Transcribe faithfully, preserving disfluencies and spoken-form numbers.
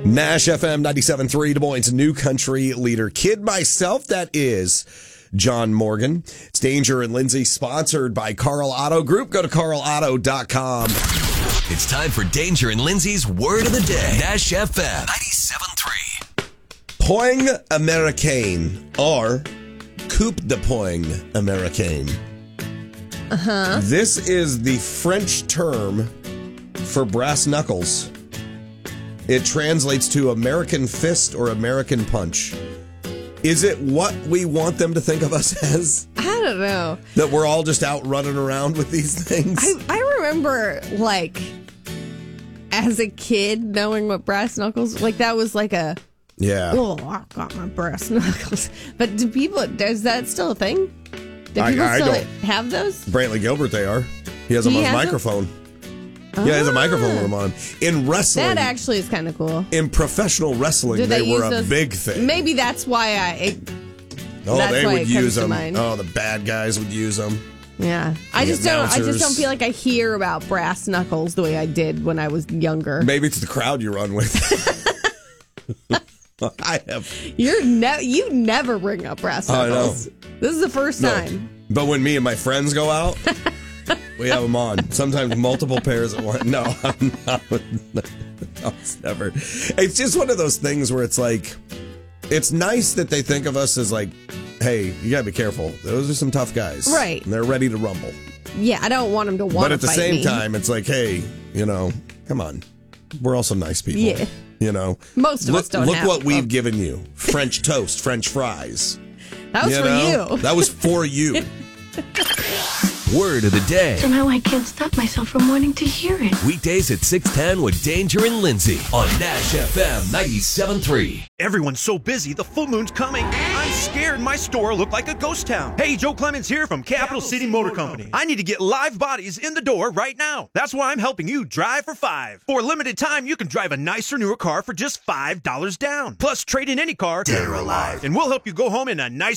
Nash F M ninety-seven point three, Des Moines' new country leader. Kid myself, that is John Morgan. It's Danger and Lindsay, sponsored by Carl Auto Group. Go to carl auto dot com. It's time for Danger and Lindsay's Word of the Day. Nash F M ninety-seven point three. Poing Americain, or Coup de Poing Americain. Uh-huh. This is the French term for brass knuckles. It translates to American fist or American punch. Is it what we want them to think of us as? I don't know. That we're all just out running around with these things? I, I remember, like, as a kid, knowing what brass knuckles, like, that was like a, Yeah. oh, I got my brass knuckles. But do people, is that still a thing? Do I- people I still don't- have those? Brantley Gilbert, they are. He has Do them you on his have them? microphone. Yeah, he has a microphone with them on. In wrestling, That actually is kind of cool. in professional wrestling, Do they, they were use a those? big thing. Maybe that's why I, it, oh, that's they why would it comes use to them. mind. Oh, the bad guys would use them. yeah. I The just don't, I just announcers. don't feel like I hear about brass knuckles the way I did when I was younger. Maybe it's the crowd you run with. I have. You're ne- you never bring up brass I know. knuckles. This is the first No. time. But when me and my friends go out, we have them on. Sometimes multiple pairs at once. No, I'm not. No, it's never. It's just one of those things where it's like, it's nice that they think of us as like, hey, you gotta be careful. Those are some tough guys. Right. And they're ready to rumble. Yeah, I don't want them to want to But at the fight same me. time, it's like, hey, you know, come on. We're also nice people. Yeah. You know, Most of look, us don't Look have what we've them. given you: French toast, French fries. That was you for know? you. That was for you. Word of the Day. Somehow I can't stop myself from wanting to hear it. Weekdays at six ten with Danger and Lindsay on Nash F M ninety-seven point three. Everyone's so busy, the full moon's coming. I'm scared my store will look like a ghost town. Hey, Joe Clemens here from Capital City Motor Company. I need to get live bodies in the door right now. That's why I'm helping you drive for five. For a limited time, you can drive a nicer, newer car for just five dollars down. Plus, trade in any car, dead or alive, and we'll help you go home in a nice